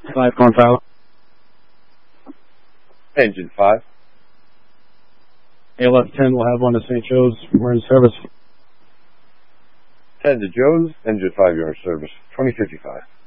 5 Corn Tower. Engine 5. ALF 10 will have one to St. Joe's. We're in service. 10 to Joe's, Engine 5, you're in service. 2055.